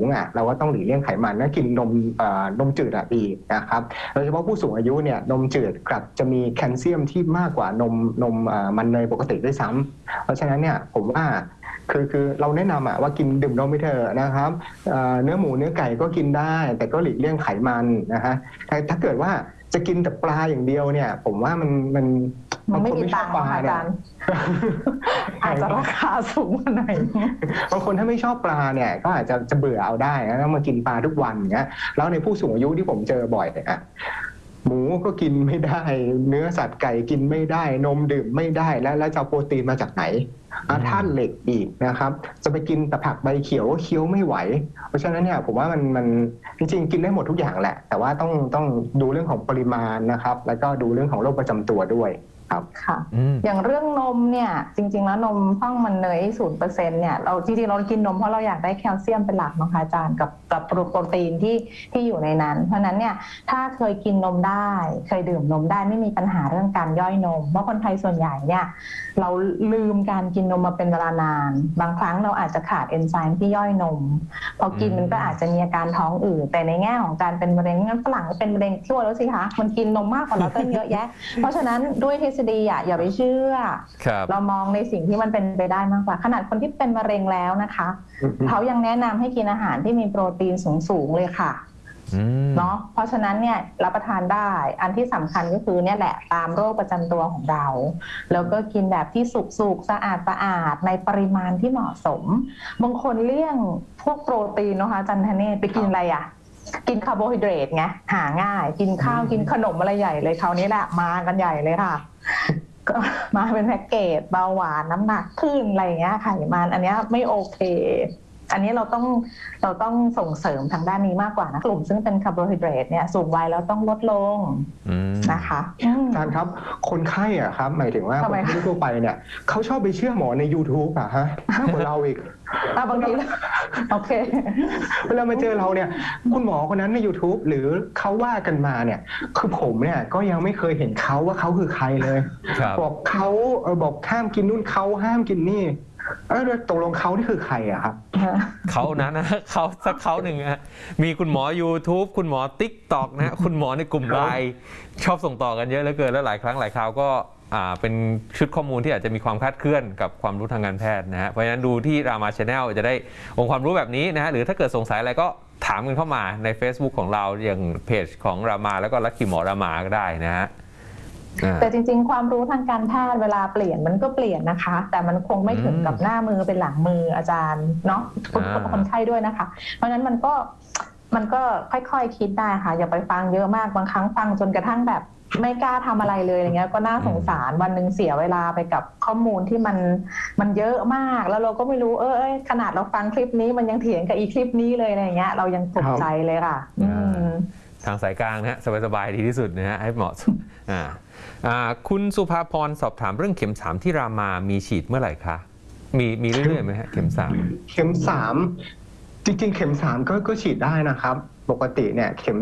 งอ่ะเราก็ต้องหลีกเลี่ยงไขมันนะกินนมจืดดีนะครับโดยเฉพาะผู้สูงอายุเนี่ยนมจืดกลับจะมีแคลเซียมที่มากกว่านมมันเนยปกติด้วยซ้ำเพราะฉะนั้นเนี่ยผมว่าคือเราแนะนำว่ากินดื่มนมไปเถอะนะครับเนื้อหมูเนื้อไก่ก็กินได้แต่ก็หลีกเลี่ยงไขมันนะฮะถ้าเกิดว่าจะกินแต่ปลาอย่างเดียวเนี่ยผมว่ามันไม่มีตังค์อาจารย์อาจจะราคาสูงหน่อยบางคนถ้าไม่ชอบปลาเนี่ยก็อาจจะเบื่อเอาได้นะมากินปลาทุกวันเงี้ยแล้วในผู้สูงอายุที่ผมเจอบ่อยหมูก็กินไม่ได้เนื้อสัตว์ไก่กินไม่ได้นมดื่มไม่ได้แล้วจะโปรตีนมาจากไหนธาตุเหล็กอีกนะครับจะไปกินแต่ผักใบเขียวเคี้ยวไม่ไหวเพราะฉะนั้นเนี่ยผมว่ามันจริงๆกินได้หมดทุกอย่างแหละแต่ว่าต้องดูเรื่องของปริมาณนะครับแล้วก็ดูเรื่องของโรคประจำตัวด้วยค่ะอย่างเรื่องนมเนี่ยจริงๆแล้วนมพ่องมันเนย 0% เนี่ยเราจริงๆเรากินนมเพราะเราอยากได้แคลเซียมเป็นหลักนะคะอาจารย์กับโปรตีนที่อยู่ในนั้นเพราะนั้นเนี่ยถ้าเคยกินนมได้เคยดื่มนมได้ไม่มีปัญหาเรื่องการย่อยนมเพราะคนไทยส่วนใหญ่เนี่ยเราลืมการกินนมมาเป็นเวลานานบางครั้งเราอาจจะขาดเอนไซม์ที่ย่อยนมพอกินมันก็อาจจะมีอาการท้องอืดแต่ในแง่ของการเป็นมะเร็งงั้นฝรั่งเป็นมะเร็งทั่วแล้วสิคะมันกินนมมากกว่าเราตั้งเยอะแยะเพราะฉะนั้นด้วยทฤษฎีอย่าไปเชื่อเรามองในสิ่งที่มันเป็นไปได้มากกว่าขนาดคนที่เป็นมะเร็งแล้วนะคะเขายังแนะนำให้กินอาหารที่มีโปรตีนสูงเลยค่ะเนาะเพราะฉะนั้นเนี่ยรับประทานได้อันที่สำคัญก็คือเนี่ยแหละตามโรคประจำตัวของเราแล้วก็กินแบบที่สุกสะอาดในปริมาณที่เหมาะสมบางคนเลี่ยงพวกโปรตีนนะคะจันทเนศไปกินอะไรกินคาร์โบไฮเดรตไงหาง่ายกินข้าวกินขนมอะไรใหญ่เลยคราวนี้แหละมากันใหญ่เลยค่ะก็มาเป็นแพ็กเกจเบาหวานน้ำหนักขึ้นอะไรอย่างเงี้ยไขมันอันนี้ไม่โอเคอันนี้เราต้องส่งเสริมทางด้านนี้มากกว่านะกลุ่มซึ่งเป็นคาร์โบไฮเดรตเนี่ยสูงวัยแล้วต้องลดลงนะคะอาจารย์ครับคนไข้ครับหมายถึงว่าคนที่ทั่วไปเนี่ยเขาชอบไปเชื่อหมอใน YouTube ฮะเหมือนเราอีกบางทีโอเคเวลามาเจอเราเนี่ยคุณหมอคนนั้นใน YouTube หรือเขาว่ากันมาเนี่ยคือผมเนี่ยก็ยังไม่เคยเห็นเขาว่าเขาคือใครเลยบอกเขาบอกห้ามกินนู่นเขาห้ามกินนี่ตกลงเขานี่คือใครครับเขานั้นนะเขาสักเขาหนึ่งมีคุณหมอ YouTube คุณหมอ TikTok นะคุณหมอในกลุ่มไลน์ชอบส่งต่อกันเยอะเหลือเกินแล้วหลายครั้งหลายคราวก็เป็นชุดข้อมูลที่อาจจะมีความคลาดเคลื่อนกับความรู้ทางการแพทย์นะฮะเพราะฉะนั้นดูที่รามา Channel จะได้องค์ความรู้แบบนี้นะฮะหรือถ้าเกิดสงสัยอะไรก็ถามกันเข้ามาใน Facebook ของเราอย่างเพจของรามาแล้วก็ลัคกี้หมอรามาก็ได้นะฮะแต่จริงๆความรู้ทางการแพทย์เวลาเปลี่ยนมันก็เปลี่ยนนะคะแต่มันคงไม่ถึงกับหน้ามือเป็นหลังมืออาจารย์เนาะคนไข้ด้วยนะคะเพราะฉะนั้นมันก็ค่อยๆคิดได้ค่ะอย่าไปฟังเยอะมากบางครั้งฟังจนกระทั่งแบบไม่กล้าทำอะไรเลยอย่างเงี้ยก็น่าสงสารวันหนึ่งเสียเวลาไปกับข้อมูลที่มันเยอะมากแล้วเราก็ไม่รู้ขนาดเราฟังคลิปนี้มันยังเถียงกับอีคลิปนี้เลยอะไรเงี้ยเรายังตกใจเลยค่ะทางสายกลางนะฮะสบายๆดีที่สุดนะฮะให้เหมาะสมคุณสุภาพรสอบถามเรื่องเข็ม3ที่รามามีฉีดเมื่อไหร่คะมีเรื่อยๆไหมฮะเข็ม3 เข็ม3จริงๆเข็ม3ก็ฉีดได้นะครับปกติเนี่ยเข็ม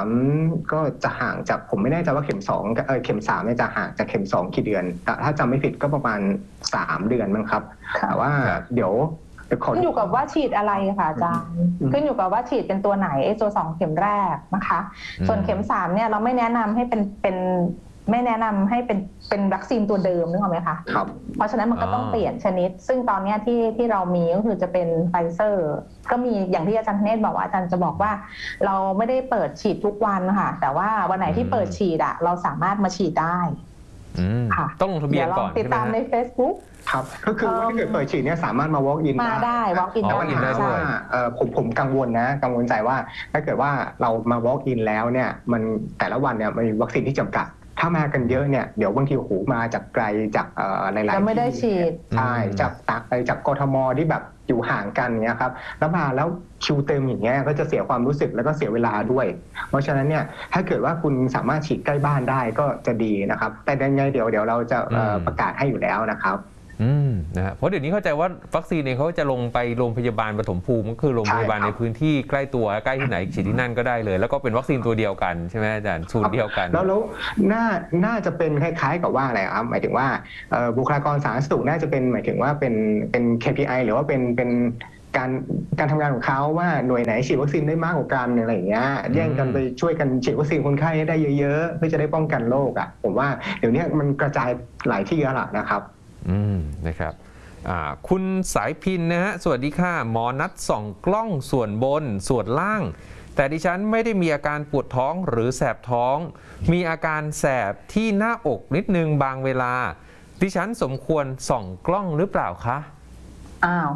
3ก็จะห่างจากผมไม่แน่ใจว่าเข็ม2เข็ม3เนี่ยจะห่างจากเข็ม2กี่เดือนถ้าจำไม่ผิดก็ประมาณ3 เดือนมั้งครับแต่ว่าเดี๋ยวขึ้นอยู่กับว่าฉีดอะไรค่ะอาจารย์ขึ้นอยู่กับว่าฉีดเป็นตัวไหนตัว2เข็มแรกนะคะส่วนเข็ม3เนี่ยเราไม่แนะนำให้ไม่แนะนำให้เป็นวัคซีนตัวเดิมนึกออกไหมคะครับเพราะฉะนั้นมันก็ต้องเปลี่ยนชนิดซึ่งตอนนี้ที่เรามีก็คือจะเป็นไฟเซอร์ก็มีอย่างที่อาจารย์เนตบอกว่าอาจารย์จะบอกว่าเราไม่ได้เปิดฉีดทุกวันค่ะแต่ว่าวันไหนที่เปิดฉีดเราสามารถมาฉีดได้ค่ะต้องลงทะเบียนก่อนติดตามใน Facebook ครับก็คือว่าถ้าเกิดเปิดฉีดเนี่ยสามารถมา walk in มาได้ walk in ได้ด้วยผมกังวลใจว่าถ้าเกิดว่าเรามา walk in แล้วเนี่ยมันแต่ละวันเนี่ยมันมีวัคซีนที่จำกัดถ้ามากันเยอะเนี่ยเดี๋ยวบางทีมาจากไกลจากหลายๆที่ไม่ได้ฉีดใช่จากกทมที่แบบอยู่ห่างกันเนี่ยครับแล้วมาแล้วคิวเต็มอย่างเงี้ยก็จะเสียความรู้สึกแล้วก็เสียเวลาด้วยเพราะฉะนั้นเนี่ยถ้าเกิดว่าคุณสามารถฉีดใกล้บ้านได้ก็จะดีนะครับแต่ยังไงเดี๋ยวเราจะประกาศให้อยู่แล้วนะครับนะฮะเพราะเดี๋ยวนี้เข้าใจว่าวัคซีนเนี่ยเขาจะลงไปโรงพยาบาลปฐมภูมิก็คือโรงพยาบาลในพื้นที่ใกล้ตัวใกล้ที่ไหนฉีดที่นั่นก็ได้เลยแล้วก็เป็นวัคซีนตัวเดียวกันใช่ไหมอาจารย์สูตรเดียวกันแล้วน่าจะเป็นคล้ายๆกับว่าอะไรครับหมายถึงว่าบุคลากรสาธารณสุขน่าจะเป็นหมายถึงว่าเป็น KPI หรือว่าเป็นการทำงานของเขาว่าหน่วยไหนฉีดวัคซีนได้มากกว่ากันอะไรอย่างเงี้ยแย่งกันไปช่วยกันฉีดวัคซีนคนไข้ให้ได้เยอะๆเพื่อจะได้ป้องกันโรคผมว่าเดี๋ยวนี้มันกระจายหลายที่แล้วล่ะนะครับนะครับคุณสายพินนะฮะสวัสดีค่ะหมอนัดส่องกล้องส่วนบนส่วนล่างแต่ดิฉันไม่ได้มีอาการปวดท้องหรือแสบท้องมีอาการแสบที่หน้าอกนิดนึงบางเวลาดิฉันสมควรส่องกล้องหรือเปล่าคะอ้าว